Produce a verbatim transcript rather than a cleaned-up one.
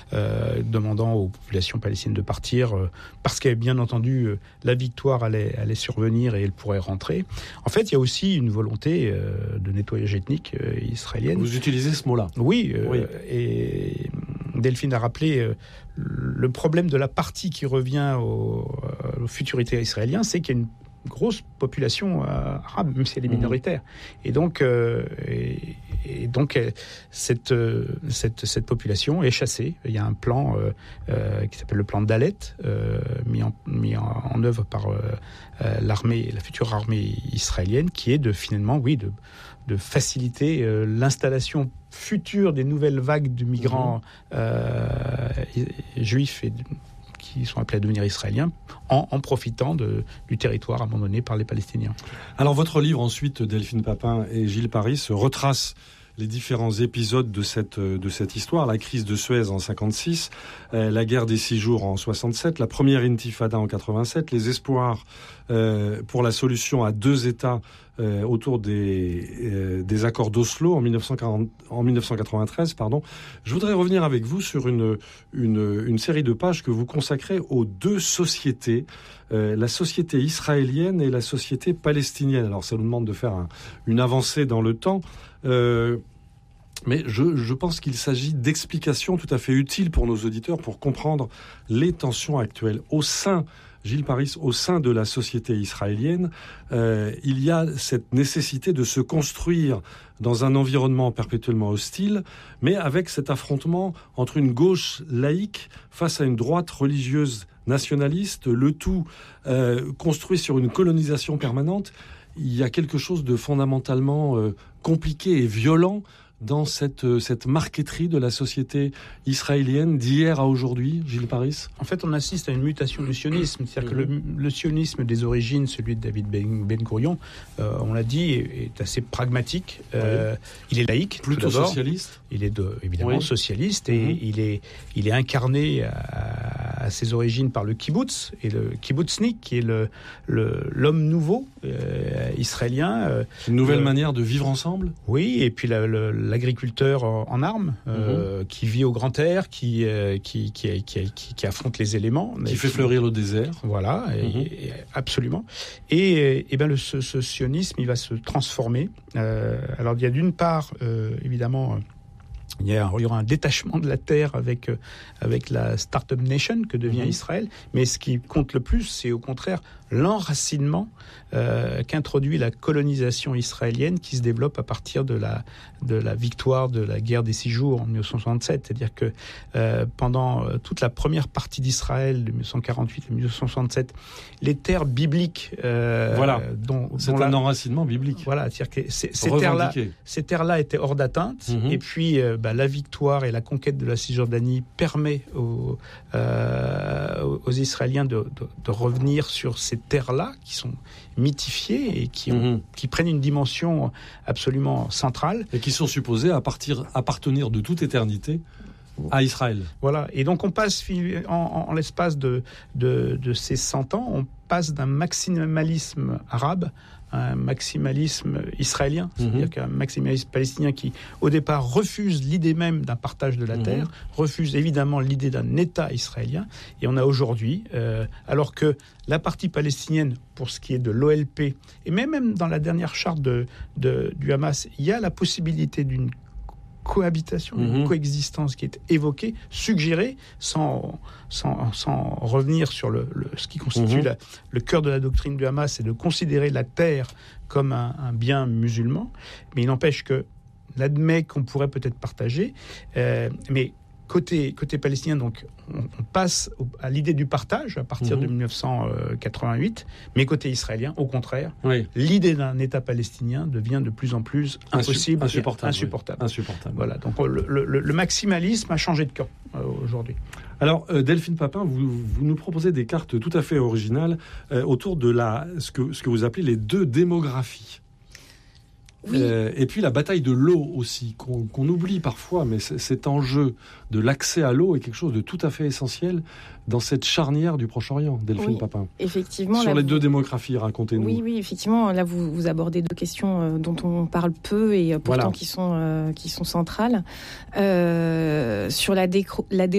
euh, demandant aux populations palestiniennes de partir euh, parce que, bien entendu, euh, la victoire allait, allait survenir et elle pourrait rentrer. En fait, il y a aussi une volonté euh, de nettoyage ethnique euh, israélienne. Vous utilisez ce mot-là. Oui, euh, oui. Et Delphine a rappelé euh, le problème de la partie qui revient au, au futur État israélien, c'est qu'il y a une grosse population euh, arabe, même si elle est minoritaire. Mmh. Et donc, euh, et, et donc euh, cette, euh, cette, cette population est chassée. Il y a un plan euh, euh, qui s'appelle le plan Dalet, euh, mis, en, mis en, en œuvre par euh, euh, l'armée, la future armée israélienne, qui est de finalement, oui, de, de faciliter euh, l'installation future des nouvelles vagues de migrants mmh. euh, juifs et qui sont appelés à devenir israéliens, en, en profitant de, du territoire abandonné par les Palestiniens. Alors votre livre ensuite, Delphine Papin et Gilles Paris, retrace les différents épisodes de cette, de cette histoire, la crise de Suez en cinquante-six, euh, la guerre des six jours en soixante-sept, la première intifada en quatre-vingt-sept, les espoirs euh, pour la solution à deux États euh, autour des, euh, des accords d'Oslo en, mille neuf cent quarante, en mille neuf cent quatre-vingt-treize. Pardon. Je voudrais revenir avec vous sur une, une, une série de pages que vous consacrez aux deux sociétés, euh, la société israélienne et la société palestinienne. Alors ça nous demande de faire un, une avancée dans le temps. Euh, mais je, je pense qu'il s'agit d'explications tout à fait utiles pour nos auditeurs pour comprendre les tensions actuelles. Au sein, Gilles Paris, au sein de la société israélienne, euh, il y a cette nécessité de se construire dans un environnement perpétuellement hostile, mais avec cet affrontement entre une gauche laïque face à une droite religieuse nationaliste, le tout euh, construit sur une colonisation permanente. Il y a quelque chose de fondamentalement euh, compliqué et violent dans cette, cette marqueterie de la société israélienne d'hier à aujourd'hui, Gilles Paris? En fait, on assiste à une mutation du sionisme. C'est-à-dire que le, le sionisme des origines, celui de David Ben, Ben Gourion, euh, on l'a dit, est, est assez pragmatique. Euh, oui. Il est laïque, plutôt socialiste. Il est de, évidemment oui. socialiste et mm-hmm. il, est, il est incarné à, à ses origines par le kibbutz et le kibbutznik, qui est le, le, l'homme nouveau euh, israélien. Euh, une nouvelle euh, manière de vivre ensemble. Oui, et puis la, le, l'agriculteur en armes, euh, mmh. qui vit au grand air, qui, euh, qui, qui, qui, qui, qui affronte les éléments. Qui fait qui, fleurir le désert. Voilà, mmh. et, et, absolument. Et, et ben le, ce, ce sionisme, il va se transformer. Euh, alors, il y a d'une part, euh, évidemment... Il y, a, il y aura un détachement de la terre avec, euh, avec la Startup Nation que devient mmh. Israël. Mais ce qui compte le plus, c'est au contraire l'enracinement euh, qu'introduit la colonisation israélienne qui se développe à partir de la, de la victoire de la guerre des six jours en dix-neuf cent soixante-sept. C'est-à-dire que euh, pendant euh, toute la première partie d'Israël de dix-neuf cent quarante-huit à dix-neuf cent soixante-sept, les terres bibliques... Euh, voilà, dont, c'est dont un la, enracinement biblique. Voilà, c'est-à-dire que ces, ces, terres-là, ces terres-là étaient hors d'atteinte. Mmh. Et puis... Euh, bah, la victoire et la conquête de la Cisjordanie permet aux, euh, aux Israéliens de, de, de revenir sur ces terres-là qui sont mythifiées et qui, ont, mmh. qui prennent une dimension absolument centrale. Et qui sont supposées à partir, appartenir de toute éternité à Israël. Voilà. Et donc on passe, en, en, en l'espace de, de, de ces cent ans, on passe d'un maximalisme arabe un maximalisme israélien, c'est-à-dire mmh. qu'un maximalisme palestinien qui, au départ, refuse l'idée même d'un partage de la mmh. terre, refuse évidemment l'idée d'un État israélien. Et on a aujourd'hui, euh, alors que la partie palestinienne, pour ce qui est de l'O L P, et même, même dans la dernière charte de, de, du Hamas, il y a la possibilité d'une cohabitation, mmh. une coexistence qui est évoquée, suggérée, sans, sans, sans revenir sur le, le, ce qui constitue mmh. la, le cœur de la doctrine du Hamas, c'est de considérer la terre comme un, un bien musulman. Mais il n'empêche que l'admet qu'on pourrait peut-être partager, euh, mais Côté, côté palestinien, donc, on, on passe au, à l'idée du partage à partir mmh. de dix-neuf cent quatre-vingt-huit, mais côté israélien, au contraire, oui. l'idée d'un État palestinien devient de plus en plus impossible, insupportable. insupportable. Oui. insupportable. Voilà, donc le, le, le maximalisme a changé de camp euh, aujourd'hui. Alors, euh, Delphine Papin, vous, vous nous proposez des cartes tout à fait originales euh, autour de la, ce, que, ce que vous appelez les deux démographies. Oui. Euh, et puis la bataille de l'eau aussi, qu'on, qu'on oublie parfois, mais cet enjeu de l'accès à l'eau est quelque chose de tout à fait essentiel dans cette charnière du Proche-Orient, Delphine oui, Papin. Effectivement. Sur les vous... deux démographies, racontez-nous. Oui, oui, effectivement. Là, vous, vous abordez deux questions euh, dont on parle peu et euh, pourtant voilà. qui sont, euh, qui sont centrales. Euh, sur la, décro- la